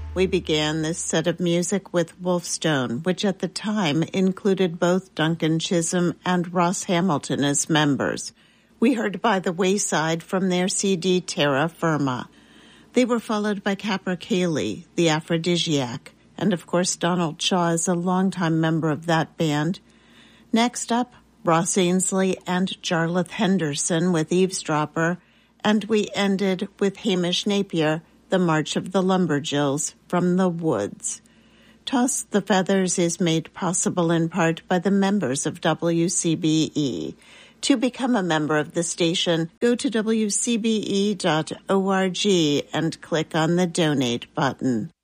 We began this set of music with Wolfstone, which at the time included both Duncan Chisholm and Ross Hamilton as members. We heard By the Wayside from their CD Terra Firma. They were followed by Capercaillie, The Aphrodisiac, and of course Donald Shaw is a longtime member of that band. Next up, Ross Ainsley and Jarlath Henderson with Eavesdropper, and we ended with Hamish Napier, The March of the Lumberjills from the Woods. Toss the Feathers is made possible in part by the members of WCBE. To become a member of the station, go to wcbe.org and click on the Donate button.